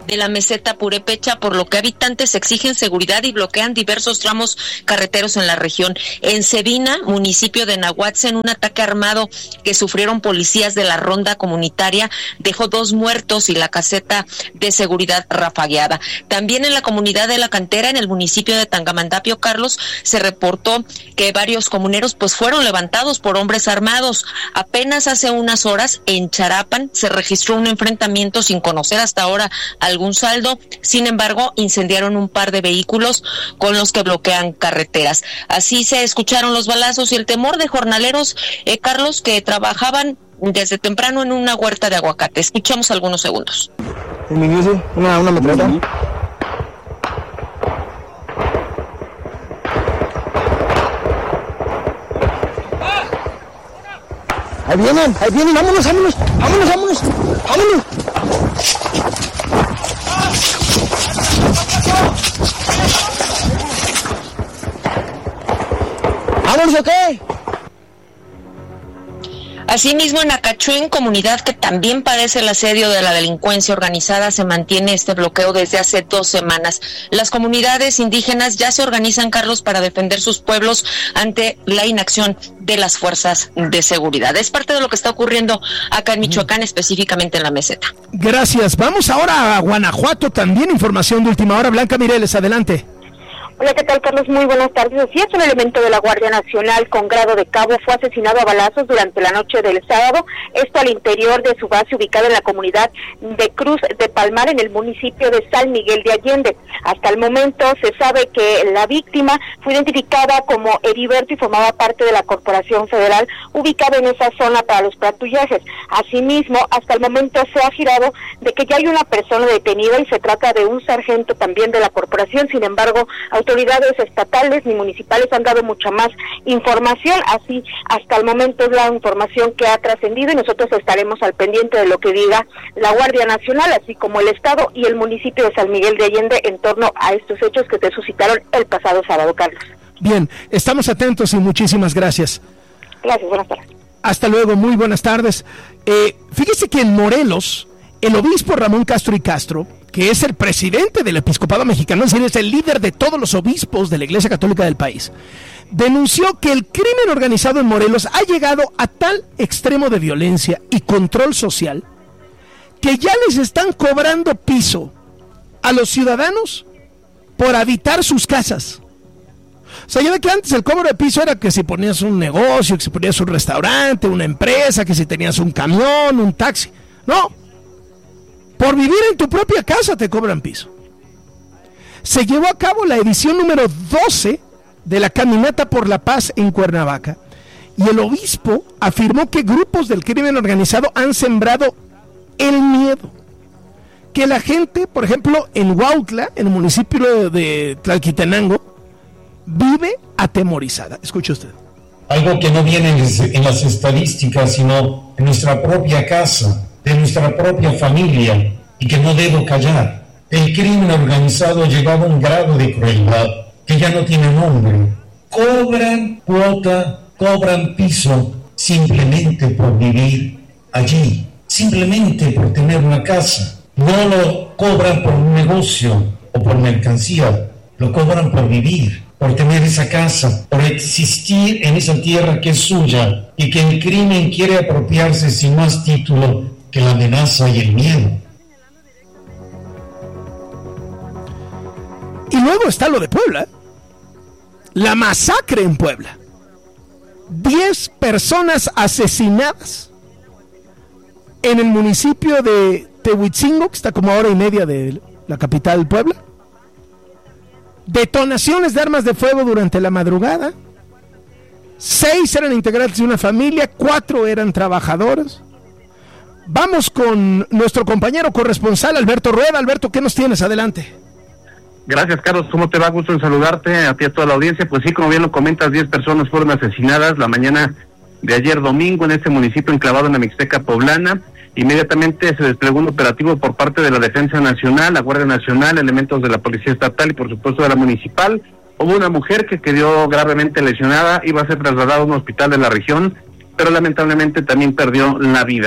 de la meseta purépecha, por lo que habitantes exigen seguridad y bloquean diversos tramos carreteros en la región. En Cebina, municipio de Nahuatzen, un ataque armado que sufrieron policías de la ronda comunitaria dejó 2 muertos y la caseta de seguridad rafagueada. También en la comunidad de La Cantera, en el municipio de Tangamandapio, Carlos, se reportó que varios comuneros pues fueron levantados por hombres armados. Apenas hace unas horas en Charapan se registró un enfrentamiento sin conocer hasta ahora algún saldo. Sin embargo, incendiaron un par de vehículos con los que bloquean carreteras. Así se escucharon los balazos y el temor de jornaleros, Carlos, que trabajaban desde temprano en una huerta de aguacate. Escuchamos algunos segundos. Una metralla. Ahí vienen, vámonos. ¿Vámonos o qué? Asimismo, en Acachuén, comunidad que también padece el asedio de la delincuencia organizada, se mantiene este bloqueo desde hace 2 semanas. Las comunidades indígenas ya se organizan, Carlos, para defender sus pueblos ante la inacción de las fuerzas de seguridad. Es parte de lo que está ocurriendo acá en Michoacán, específicamente en la meseta. Gracias. Vamos ahora a Guanajuato, también información de última hora. Blanca Mireles, adelante. Hola, ¿qué tal, Carlos? Muy buenas tardes. Así es, un elemento de la Guardia Nacional con grado de cabo fue asesinado a balazos durante la noche del sábado, esto al interior de su base ubicada en la comunidad de Cruz de Palmar, en el municipio de San Miguel de Allende. Hasta el momento se sabe que la víctima fue identificada como Heriberto y formaba parte de la Corporación Federal ubicada en esa zona para los patrullajes. Asimismo, hasta el momento se ha girado de que ya hay una persona detenida y se trata de un sargento también de la corporación. Sin embargo, autoridades estatales ni municipales han dado mucha más información, así hasta el momento es la información que ha trascendido y nosotros estaremos al pendiente de lo que diga la Guardia Nacional, así como el Estado y el municipio de San Miguel de Allende en torno a estos hechos que se suscitaron el pasado sábado, Carlos. Bien, estamos atentos y muchísimas gracias. Gracias, buenas tardes. Hasta luego, muy buenas tardes. Fíjese que en Morelos, el obispo Ramón Castro y Castro, que es el presidente del episcopado mexicano, es decir, es el líder de todos los obispos de la Iglesia Católica del país, denunció que el crimen organizado en Morelos ha llegado a tal extremo de violencia y control social que ya les están cobrando piso a los ciudadanos por habitar sus casas. O sea, ya ve que antes el cobro de piso era que si ponías un negocio, que si ponías un restaurante, una empresa, que si tenías un camión, un taxi. No. Por vivir en tu propia casa te cobran piso. Se llevó a cabo la edición número 12 de la Caminata por la Paz en Cuernavaca y el obispo afirmó que grupos del crimen organizado han sembrado el miedo. Que la gente, por ejemplo, en Huautla, en el municipio de Tlalquitenango, vive atemorizada. Escuche usted. Algo que no viene en las estadísticas, sino en nuestra propia casa, de nuestra propia familia, y que no debo callar. El crimen organizado ha llegado a un grado de crueldad que ya no tiene nombre. Cobran cuota, cobran piso simplemente por vivir allí, simplemente por tener una casa. No lo cobran por un negocio o por mercancía, lo cobran por vivir, por tener esa casa, por existir en esa tierra que es suya y que el crimen quiere apropiarse sin más título que la amenaza y el miedo. Y luego está lo de Puebla, la masacre en Puebla. 10 personas asesinadas en el municipio de Tehuitzingo, que está como a 1:30 de la capital Puebla. Detonaciones de armas de fuego durante la madrugada. 6 eran integrantes de una familia, 4 eran trabajadores. Vamos con nuestro compañero corresponsal Alberto Rueda. Alberto, ¿qué nos tienes? Adelante. Gracias, Carlos. ¿Cómo te va? Gusto en saludarte a ti y a toda la audiencia. Pues sí, como bien lo comentas, 10 personas fueron asesinadas la mañana de ayer domingo en este municipio enclavado en la Mixteca poblana. Inmediatamente se desplegó un operativo por parte de la Defensa Nacional, la Guardia Nacional, elementos de la Policía Estatal y por supuesto de la Municipal. Hubo una mujer que quedó gravemente lesionada, iba a ser trasladada a un hospital de la región, pero lamentablemente también perdió la vida.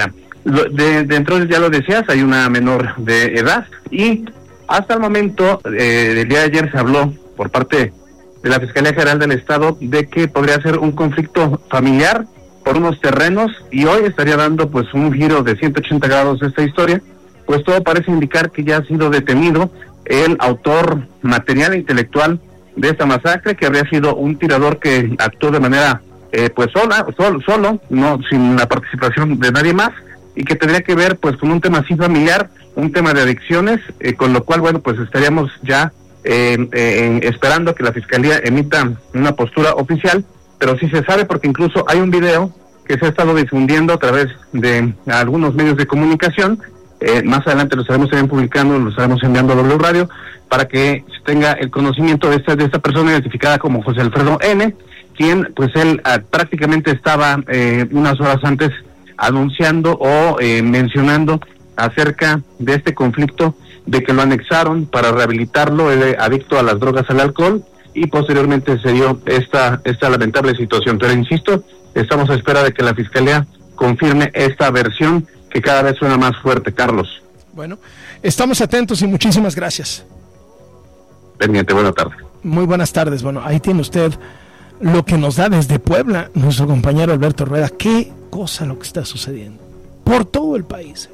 Dentro, ya lo decías, hay una menor de edad y hasta el momento, el día de ayer se habló por parte de la Fiscalía General del Estado de que podría ser un conflicto familiar por unos terrenos y hoy estaría dando pues un giro de 180 grados esta historia, pues todo parece indicar que ya ha sido detenido el autor material e intelectual de esta masacre, que habría sido un tirador que actuó de manera pues solo, no sin la participación de nadie más, y que tendría que ver pues con un tema así familiar, un tema de adicciones, con lo cual bueno pues estaríamos ya esperando que la Fiscalía emita una postura oficial, pero sí se sabe porque incluso hay un video que se ha estado difundiendo a través de algunos medios de comunicación. Más adelante lo estaremos también publicando, lo estaremos enviando a W Radio para que se tenga el conocimiento de esta persona identificada como José Alfredo N., quien pues él prácticamente estaba unas horas antes anunciando o mencionando acerca de este conflicto, de que lo anexaron para rehabilitarlo, adicto a las drogas, al alcohol, y posteriormente se dio esta lamentable situación. Pero insisto, estamos a espera de que la Fiscalía confirme esta versión que cada vez suena más fuerte, Carlos. Bueno, estamos atentos y muchísimas gracias. Pendiente, buenas tardes. Muy buenas tardes. Bueno, ahí tiene usted lo que nos da desde Puebla nuestro compañero Alberto Rueda. Qué cosa lo que está sucediendo por todo el país.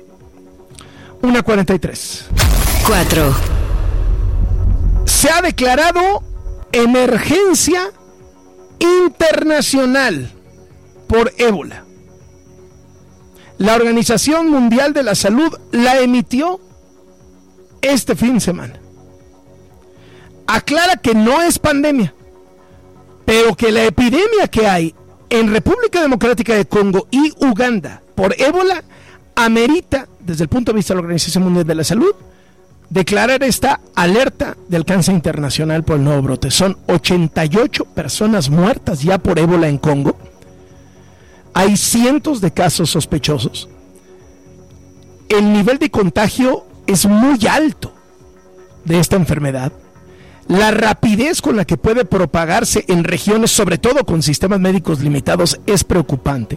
1:43. 4. Se ha declarado emergencia internacional por ébola. La Organización Mundial de la Salud la emitió este fin de semana. Aclara que no es pandemia, pero que la epidemia que hay en República Democrática de Congo y Uganda por ébola amerita, desde el punto de vista de la Organización Mundial de la Salud, declarar esta alerta de alcance internacional por el nuevo brote. Son 88 personas muertas ya por ébola en Congo. Hay cientos de casos sospechosos. El nivel de contagio es muy alto de esta enfermedad. La rapidez con la que puede propagarse en regiones, sobre todo con sistemas médicos limitados, es preocupante.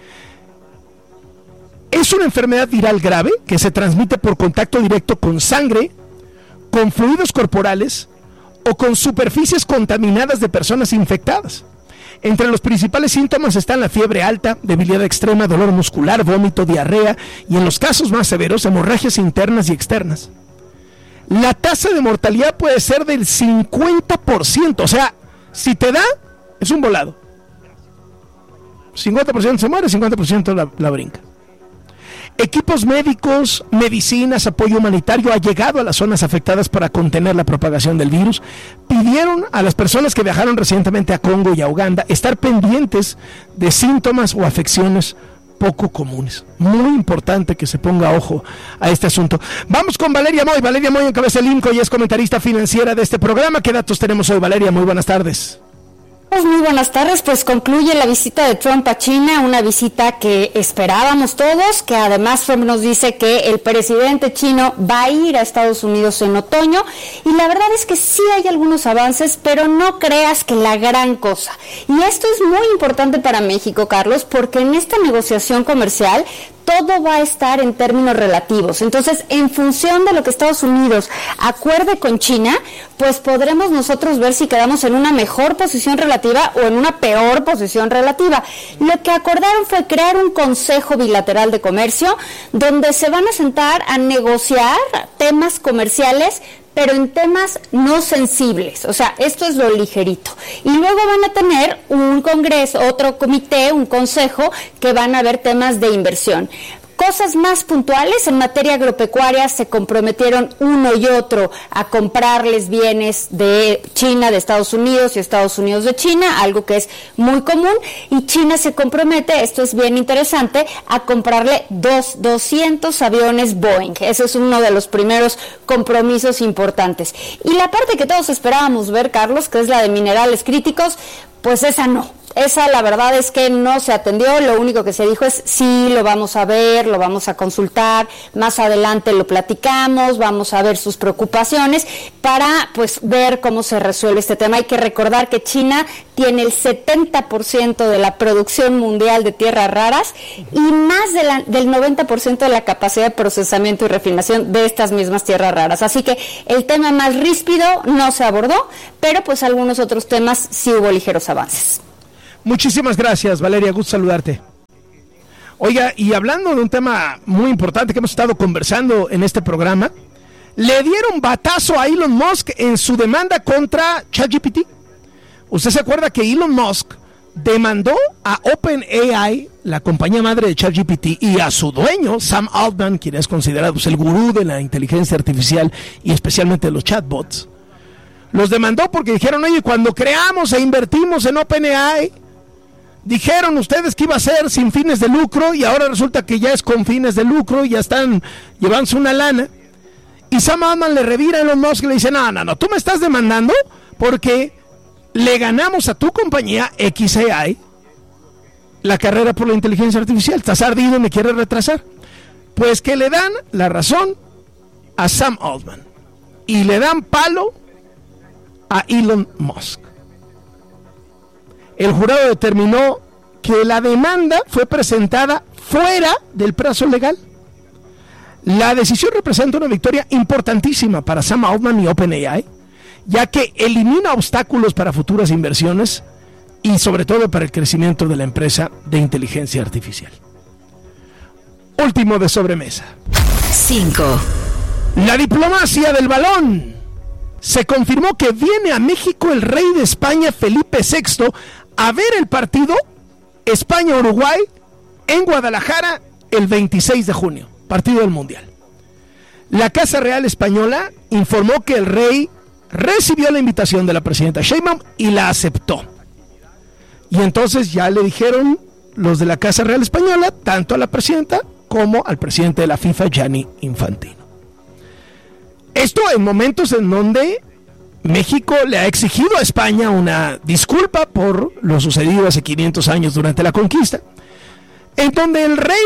Es una enfermedad viral grave que se transmite por contacto directo con sangre, con fluidos corporales o con superficies contaminadas de personas infectadas. Entre los principales síntomas están la fiebre alta, debilidad extrema, dolor muscular, vómito, diarrea y en los casos más severos, hemorragias internas y externas. La tasa de mortalidad puede ser del 50%, o sea, si te da, es un volado. 50% se muere, 50% la brinca. Equipos médicos, medicinas, apoyo humanitario ha llegado a las zonas afectadas para contener la propagación del virus. Pidieron a las personas que viajaron recientemente a Congo y a Uganda estar pendientes de síntomas o afecciones poco comunes. Muy importante que se ponga ojo a este asunto. Vamos con Valeria Moy. Valeria Moy encabeza el INCO y es comentarista financiera de este programa. ¿Qué datos tenemos hoy, Valeria? Muy buenas tardes. Muy buenas tardes, pues concluye la visita de Trump a China, una visita que esperábamos todos, que además Trump nos dice que el presidente chino va a ir a Estados Unidos en otoño, y la verdad es que sí hay algunos avances, pero no creas que la gran cosa. Y esto es muy importante para México, Carlos, porque en esta negociación comercial todo va a estar en términos relativos. Entonces, en función de lo que Estados Unidos acuerde con China, pues podremos nosotros ver si quedamos en una mejor posición relativa o en una peor posición relativa. Lo que acordaron fue crear un consejo bilateral de comercio donde se van a sentar a negociar temas comerciales, pero en temas no sensibles, o sea, esto es lo ligerito. Y luego van a tener un congreso, otro comité, un consejo, que van a ver temas de inversión. Cosas más puntuales, en materia agropecuaria se comprometieron uno y otro a comprarles bienes de China, de Estados Unidos y Estados Unidos de China, algo que es muy común, y China se compromete, esto es bien interesante, a comprarle 200 aviones Boeing. Ese es uno de los primeros compromisos importantes. Y la parte que todos esperábamos ver, Carlos, que es la de minerales críticos, pues esa no. Esa la verdad es que no se atendió, lo único que se dijo es sí, lo vamos a ver, lo vamos a consultar, más adelante lo platicamos, vamos a ver sus preocupaciones para pues ver cómo se resuelve este tema. Hay que recordar que China tiene el 70% de la producción mundial de tierras raras y más del 90% de la capacidad de procesamiento y refinación de estas mismas tierras raras. Así que el tema más ríspido no se abordó, pero pues algunos otros temas sí hubo ligeros avances. Muchísimas gracias, Valeria, gusto saludarte. Oiga, y hablando de un tema muy importante que hemos estado conversando en este programa, le dieron batazo a Elon Musk en su demanda contra ChatGPT. ¿Usted se acuerda que Elon Musk demandó a OpenAI, la compañía madre de ChatGPT, y a su dueño, Sam Altman, quien es considerado pues, el gurú de la inteligencia artificial y especialmente de los chatbots? Los demandó porque dijeron, oye, cuando creamos e invertimos en OpenAI, dijeron ustedes que iba a ser sin fines de lucro y ahora resulta que ya es con fines de lucro y ya están llevándose una lana. Y Sam Altman le revira a Elon Musk y le dice, no, tú me estás demandando porque le ganamos a tu compañía XAI la carrera por la inteligencia artificial. Estás ardido y me quieres retrasar. Pues que le dan la razón a Sam Altman y le dan palo a Elon Musk. El jurado determinó que la demanda fue presentada fuera del plazo legal. La decisión representa una victoria importantísima para Sam Altman y OpenAI, ya que elimina obstáculos para futuras inversiones y sobre todo para el crecimiento de la empresa de inteligencia artificial. Último de sobremesa. 5. La diplomacia del balón. Se confirmó que viene a México el rey de España, Felipe VI, a ver el partido España-Uruguay en Guadalajara el 26 de junio, partido del Mundial. La Casa Real Española informó que el rey recibió la invitación de la presidenta Sheinbaum y la aceptó. Y entonces ya le dijeron los de la Casa Real Española, tanto a la presidenta como al presidente de la FIFA, Gianni Infantino. Esto en momentos en donde México le ha exigido a España una disculpa por lo sucedido hace 500 años durante la conquista, en donde el rey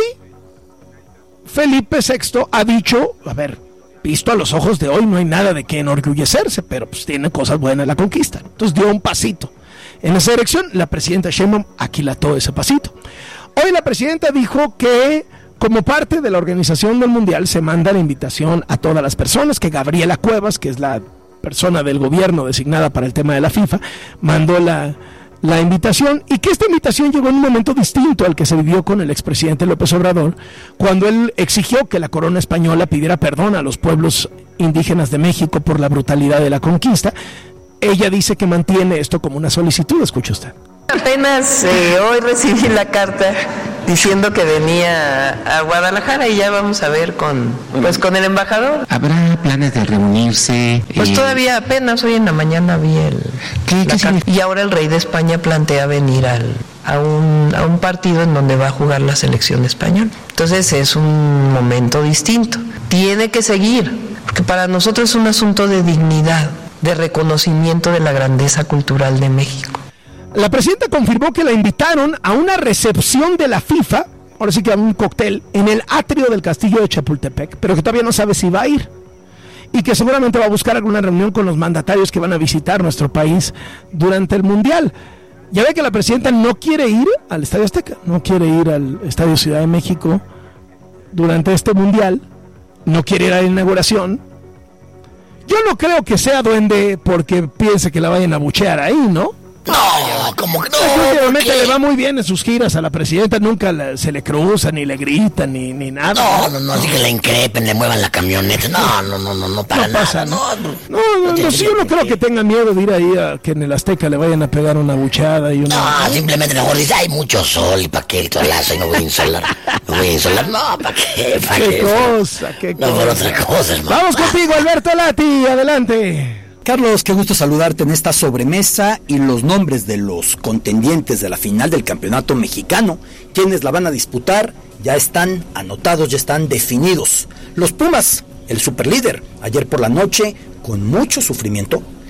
Felipe VI ha dicho, a ver, visto a los ojos de hoy no hay nada de qué enorgullecerse, pero pues tiene cosas buenas la conquista. Entonces dio un pasito en esa dirección. La presidenta Sheinbaum aquilató ese pasito. Hoy la presidenta dijo que como parte de la organización del Mundial se manda la invitación a todas las personas, que Gabriela Cuevas, que es la persona del gobierno designada para el tema de la FIFA, mandó la invitación, y que esta invitación llegó en un momento distinto al que se vivió con el expresidente López Obrador, cuando él exigió que la corona española pidiera perdón a los pueblos indígenas de México por la brutalidad de la conquista. Ella dice que mantiene esto como una solicitud. Escuche usted. Apenas hoy recibí la carta diciendo que venía a Guadalajara y ya vamos a ver con el embajador. ¿Habrá planes de reunirse? Pues todavía apenas hoy en la mañana vi la carta. Y ahora el rey de España plantea venir a un partido en donde va a jugar la selección española. Entonces es un momento distinto. Tiene que seguir, porque para nosotros es un asunto de dignidad, de reconocimiento de la grandeza cultural de México. La presidenta confirmó que la invitaron a una recepción de la FIFA, ahora sí que a un cóctel, en el atrio del castillo de Chapultepec, pero que todavía no sabe si va a ir, y que seguramente va a buscar alguna reunión con los mandatarios que van a visitar nuestro país durante el Mundial. Ya ve que la presidenta no quiere ir al Estadio Azteca, no quiere ir al Estadio Ciudad de México durante este Mundial, no quiere ir a la inauguración. Yo no creo que sea duende porque piense que la vayan a buchear ahí, ¿no? No, como que no. Últimamente le va muy bien en sus giras a la presidenta, nunca se le cruzan, ni le gritan, ni nada. No, así que le increpen, le muevan la camioneta. No, para nada. Pasa, yo no creo que tenga miedo de ir ahí a que en el Azteca le vayan a pegar una buchada y una... No, simplemente mejor dice, hay mucho sol, y para qué el solazo, y no voy a insolar. No, ¿para qué? ¿Qué cosa? No, por otra cosa, hermano. Vamos contigo, Alberto Lati, adelante. Carlos, qué gusto saludarte en esta sobremesa, y los nombres de los contendientes de la final del campeonato mexicano, quienes la van a disputar, ya están anotados, ya están definidos. Los Pumas, el superlíder, ayer por la noche, con mucho sufrimiento,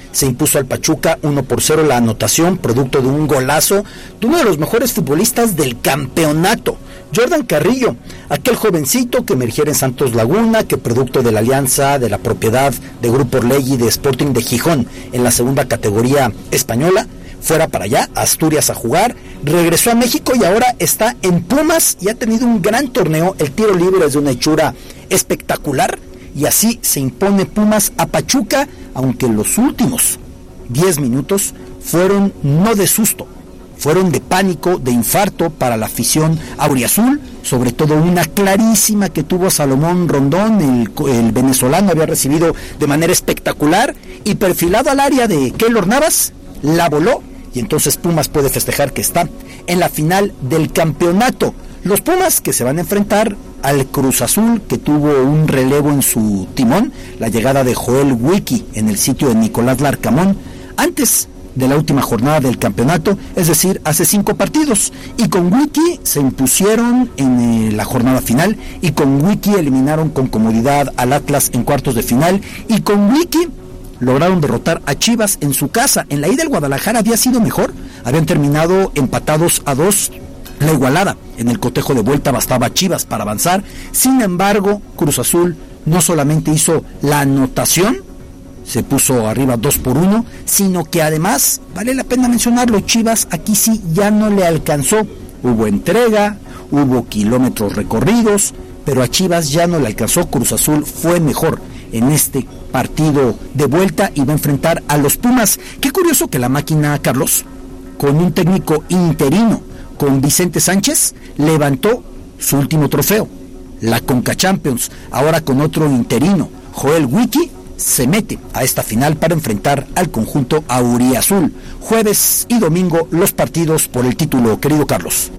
se impuso al Pachuca 1-0, la anotación producto de un golazo de uno de los mejores futbolistas del campeonato, Jordan Carrillo, aquel jovencito que emergiera en Santos Laguna, que producto de la alianza de la propiedad de Grupo Orlegui de Sporting de Gijón en la segunda categoría española, fuera para allá, a Asturias a jugar, regresó a México y ahora está en Pumas y ha tenido un gran torneo. El tiro libre es de una hechura espectacular y así se impone Pumas a Pachuca, aunque los últimos 10 minutos fueron no de susto, fueron de pánico, de infarto para la afición auriazul, sobre todo una clarísima que tuvo Salomón Rondón, el venezolano había recibido de manera espectacular y perfilado al área de Keylor Navas, la voló y entonces Pumas puede festejar que está en la final del campeonato. Los Pumas que se van a enfrentar al Cruz Azul, que tuvo un relevo en su timón, la llegada de Joel Wiki en el sitio de Nicolás Larcamón, antes de la última jornada del campeonato, es decir, hace 5 partidos, y con Wiki se impusieron en la jornada final, y con Wiki eliminaron con comodidad al Atlas en cuartos de final, y con Wiki lograron derrotar a Chivas en su casa. En la ida el Guadalajara había sido mejor, habían terminado empatados a 2, la igualada en el cotejo de vuelta bastaba a Chivas para avanzar. Sin embargo, Cruz Azul no solamente hizo la anotación, se puso arriba 2-1, sino que además, vale la pena mencionarlo, Chivas aquí sí ya no le alcanzó. Hubo entrega, hubo kilómetros recorridos, pero a Chivas ya no le alcanzó. Cruz Azul fue mejor en este partido de vuelta y va a enfrentar a los Pumas. Qué curioso que la máquina, Carlos, con un técnico interino, con Vicente Sánchez, levantó su último trofeo, la Conca Champions. Ahora con otro interino, Joel Wiki, se mete a esta final para enfrentar al conjunto auriazul. Jueves y domingo los partidos por el título, querido Carlos.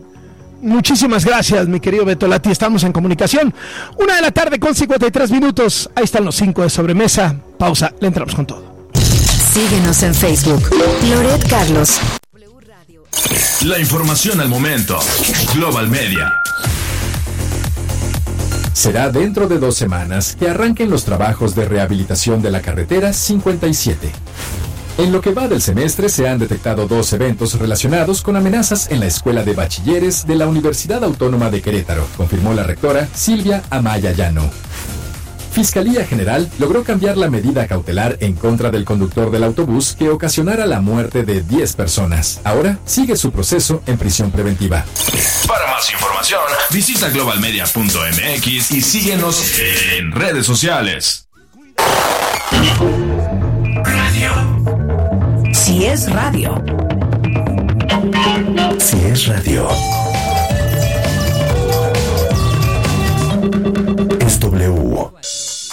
Muchísimas gracias, mi querido Beto Lati. Estamos en comunicación. 1:53 p.m. Ahí están los 5 de sobremesa. Pausa, le entramos con todo. Síguenos en Facebook. Loret Carlos. La información al momento. Global Media. Será dentro de 2 semanas que arranquen los trabajos de rehabilitación de la carretera 57. En lo que va del semestre se han detectado 2 eventos relacionados con amenazas en la Escuela de Bachilleres de la Universidad Autónoma de Querétaro, confirmó la rectora Silvia Amaya Llano. Fiscalía General logró cambiar la medida cautelar en contra del conductor del autobús que ocasionara la muerte de 10 personas. Ahora sigue su proceso en prisión preventiva. Para más información, visita globalmedia.mx y síguenos en redes sociales. Radio. Si es radio. Si es radio. Es W.